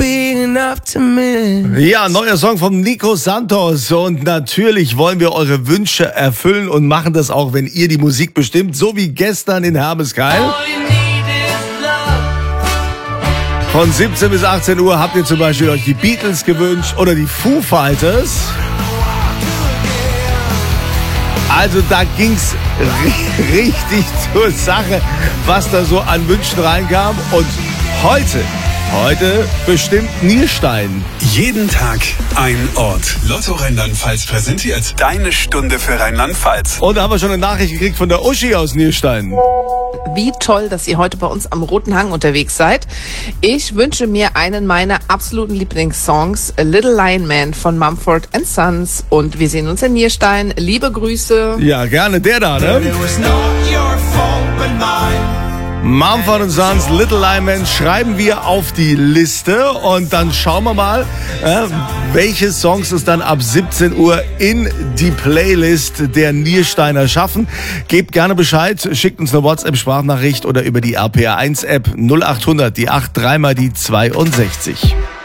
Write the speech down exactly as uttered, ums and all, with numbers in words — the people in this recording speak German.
be enough to me. Ja, neuer Song von Nico Santos und natürlich wollen wir eure Wünsche erfüllen und machen das auch, wenn ihr die Musik bestimmt, so wie gestern in Hermeskeil. Von siebzehn bis achtzehn Uhr habt ihr zum Beispiel euch die Beatles gewünscht oder die Foo Fighters. Also da ging's ri- richtig zur Sache, was da so an Wünschen reinkam. Und heute, heute bestimmt Nierstein. Jeden Tag ein Ort. Lotto Rheinland-Pfalz präsentiert deine Stunde für Rheinland-Pfalz. Und da haben wir schon eine Nachricht gekriegt von der Uschi aus Nierstein. Wie toll, dass ihr heute bei uns am Roten Hang unterwegs seid. Ich wünsche mir einen meiner absoluten Lieblingssongs, A Little Lion Man von Mumford and Sons. Und wir sehen uns in Nierstein. Liebe Grüße. Ja, gerne der da, ne? Mumford and Sons, Little Lion Man schreiben wir auf die Liste und dann schauen wir mal, äh, welche Songs es dann ab siebzehn Uhr in die Playlist der Niersteiner schaffen. Gebt gerne Bescheid, schickt uns eine WhatsApp-Sprachnachricht oder über die R P R eins App null acht hundert, die acht drei mal die zweiundsechzig.